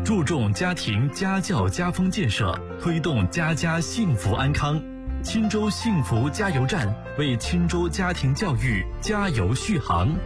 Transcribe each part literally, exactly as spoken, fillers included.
注重家庭家教家风建设，推动家家幸福安康。钦州幸福加油站为钦州家庭教育加油续航。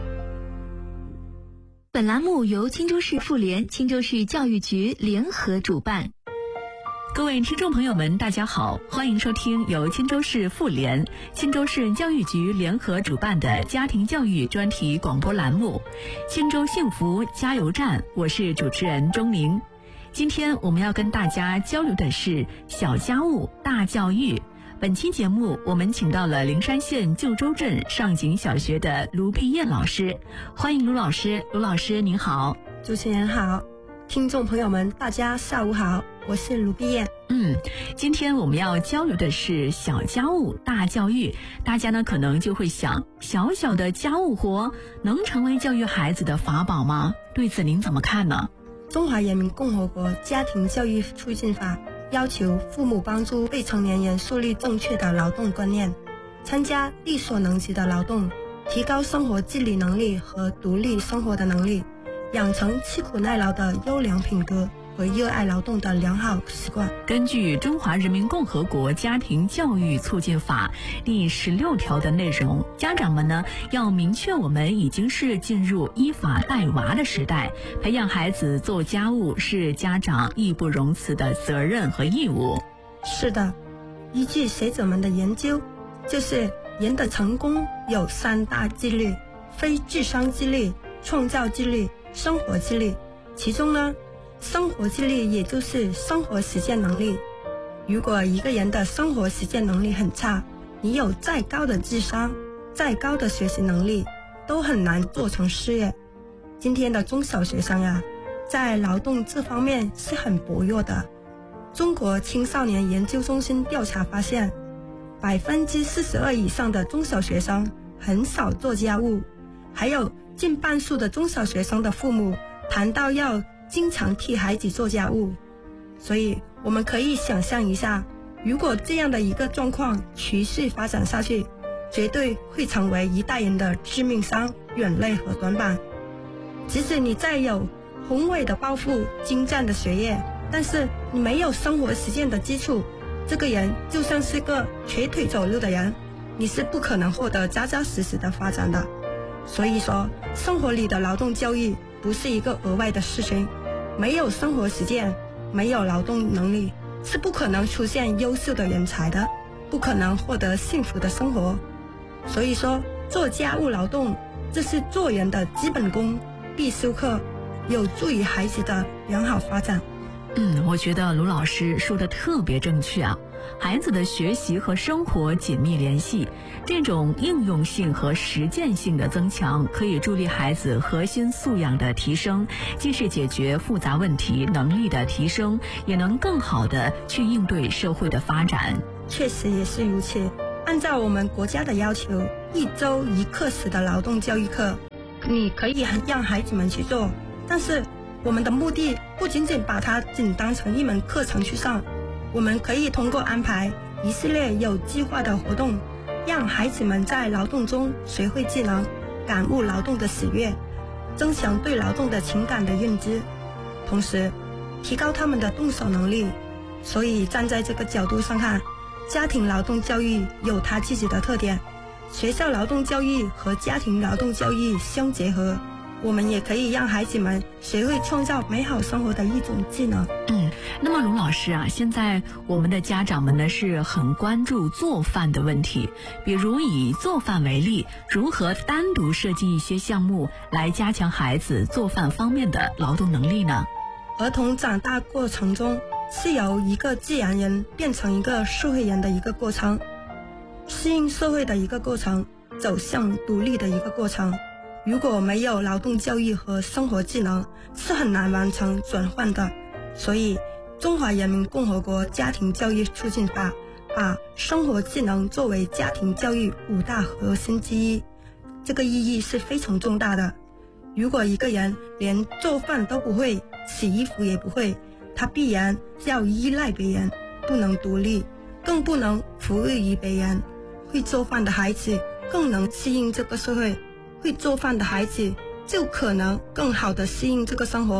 本栏目由钦州市妇联、钦州市教育局联合主办。 各位听众朋友们，大家好，欢迎收听由钦州市妇联、钦州市教育局联合主办的家庭教育专题广播栏目《钦州幸福加油站》，我是主持人钟玲。今天我们要跟大家交流的是小家务大教育。本期节目我们请到了灵山县旧州镇上井小学的卢碧燕老师，欢迎卢老师。卢老师您好。 主持人好，听众朋友们大家下午好，我是卢碧燕。 嗯，今天我们要交流的是小家务大教育。大家呢可能就会想，小小的家务活能成为教育孩子的法宝吗？对此您怎么看呢？ 中华人民共和国家庭教育促进法要求父母帮助未成年人树立正确的劳动观念，参加力所能及的劳动，提高生活自理能力和独立生活的能力，养成吃苦耐劳的优良品格和热爱劳动的良好习惯。 根据《中华人民共和国家庭教育促进法》第十六条的内容，家长们呢要明确我们已经是进入依法带娃的时代，培养孩子做家务是家长义不容辞的责任和义务。 是的，依据学者们的研究，就是人的成功有三大纪律：非智商纪律、创造纪律、生活纪律。其中呢，生活纪律也就是生活实践能力。如果一个人的生活实践能力很差，你有再高的智商，再高的学习能力，都很难做成事业。今天的中小学生呀，在劳动这方面是很薄弱的。中国青少年研究中心调查发现，百分之四十二以上的中小学生很少做家务，还有近半数的中小学生的父母谈到要经常替孩子做家务。所以我们可以想象一下，如果这样的一个状况持续发展下去，绝对会成为一代人的致命伤、软肋和短板。即使你再有宏伟的抱负、精湛的学业，但是你没有生活实践的基础，这个人就像是个瘸腿走路的人，你是不可能获得扎扎实实的发展的。所以说，生活里的劳动教育不是一个额外的事情，没有生活实践，没有劳动能力，是不可能出现优秀的人才的，不可能获得幸福的生活。所以说，做家务劳动，这是做人的基本功、必修课，有助于孩子的良好发展。 嗯，我觉得卢老师说的特别正确啊。孩子的学习和生活紧密联系，这种应用性和实践性的增强，可以助力孩子核心素养的提升，既是解决复杂问题能力的提升，也能更好的去应对社会的发展。 确实也是如此。按照我们国家的要求，一周一课时的劳动教育课，你可以让孩子们去做，但是我们的目的不仅仅把它仅当成一门课程去上，我们可以通过安排一系列有计划的活动，让孩子们在劳动中学会技能，感悟劳动的喜悦，增强对劳动的情感的认知，同时提高他们的动手能力。所以站在这个角度上看，家庭劳动教育有它自己的特点，学校劳动教育和家庭劳动教育相结合，我们也可以让孩子们学会创造美好生活的一种技能。 嗯，那么卢老师啊，现在我们的家长们呢是很关注做饭的问题，比如以做饭为例，如何单独设计一些项目来加强孩子做饭方面的劳动能力呢？ 儿童长大过程中是由一个自然人变成一个社会人的一个过程，适应社会的一个过程，走向独立的一个过程。如果没有劳动教育和生活技能，是很难完成转换的。所以中华人民共和国家庭教育促进法把生活技能作为家庭教育五大核心之一，这个意义是非常重大的。如果一个人连做饭都不会，洗衣服也不会，他必然要依赖别人，不能独立，更不能服务于别人。会做饭的孩子更能适应这个社会，会做饭的孩子就可能更好地适应这个生活。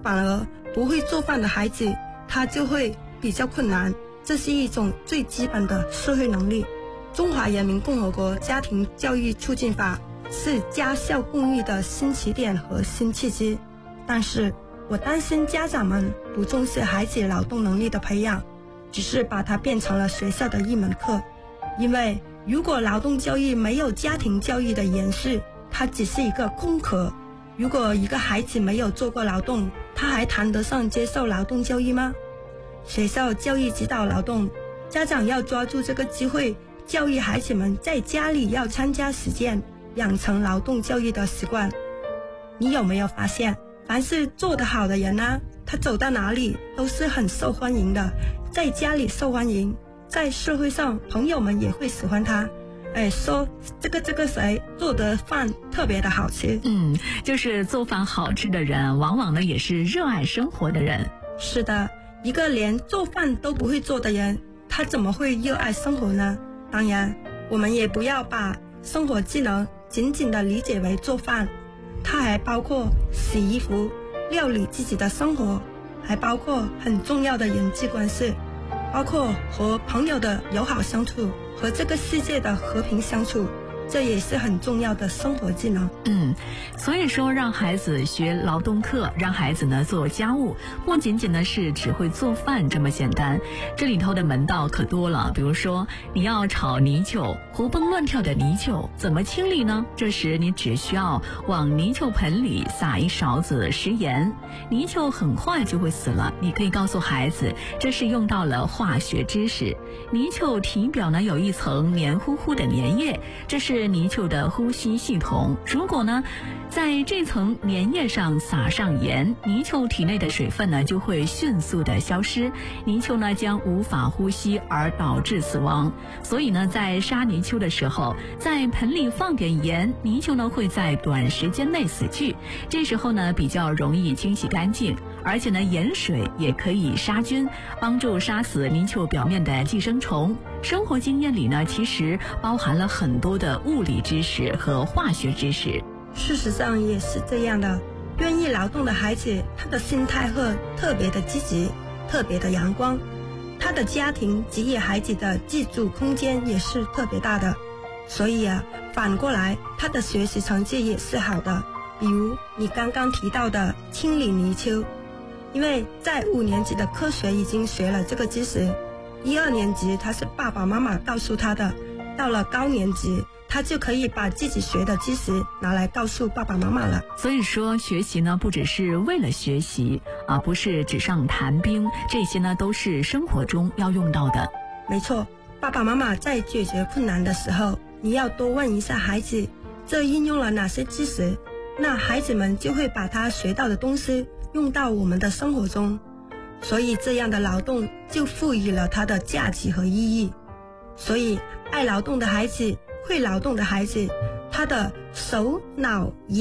反而不会做饭的孩子，他就会比较困难。这是一种最基本的社会能力。中华人民共和国家庭教育促进法是家校共育的新起点和新契机，但是我担心家长们不重视孩子劳动能力的培养，只是把它变成了学校的一门课。因为如果劳动教育没有家庭教育的延续，它只是一个空壳。如果一个孩子没有做过劳动，他还谈得上接受劳动教育吗？学校教育指导劳动，家长要抓住这个机会，教育孩子们在家里要参加实践，养成劳动教育的习惯。你有没有发现，凡是做得好的人啊，他走到哪里都是很受欢迎的，在家里受欢迎，在社会上朋友们也会喜欢他。哎，说这个这个谁做的饭特别的好吃。 嗯，就是做饭好吃的人，往往呢也是热爱生活的人。 是的，一个连做饭都不会做的人，他怎么会热爱生活呢？当然，我们也不要把生活技能仅仅的理解为做饭，它还包括洗衣服、料理自己的生活，还包括很重要的人际关系，包括和朋友的友好相处，和这个世界的和平相处，这也是很重要的生活技能。 嗯，所以说让孩子学劳动课，让孩子呢做家务，不仅仅呢是只会做饭这么简单，这里头的门道可多了。比如说你要炒泥鳅，活蹦乱跳的泥鳅怎么清理呢？这时你只需要往泥鳅盆里撒一勺子食盐，泥鳅很快就会死了。你可以告诉孩子，这是用到了化学知识。泥鳅体表呢有一层黏糊糊的粘液，这是泥鳅的呼吸系统。如果呢在这层粘液上撒上盐，泥鳅体内的水分呢就会迅速的消失，泥鳅呢将无法呼吸而导致死亡。所以呢在杀泥鳅的时候，在盆里放点盐，泥鳅呢会在短时间内死去。这时候呢比较容易清洗干净，而且呢盐水也可以杀菌，帮助杀死泥鳅表面的寄生虫。生活经验里呢其实包含了很多的物理知识和化学知识。 事实上也是这样的，愿意劳动的孩子，他的心态会特别的积极，特别的阳光，他的家庭给予孩子的自主空间也是特别大的，所以啊，反过来他的学习成绩也是好的。比如你刚刚提到的清理泥鳅，因为在五年级的科学已经学了这个知识，一二年级他是爸爸妈妈告诉他的，到了高年级他就可以把自己学的知识拿来告诉爸爸妈妈了。 所以说学习呢不只是为了学习啊，不是纸上谈兵，这些呢都是生活中要用到的。 没错，爸爸妈妈在解决困难的时候，你要多问一下孩子这应用了哪些知识，那孩子们就会把他学到的东西用到我们的生活中，所以这样的劳动就赋予了它的价值和意义。所以爱劳动的孩子，会劳动的孩子，他的手脑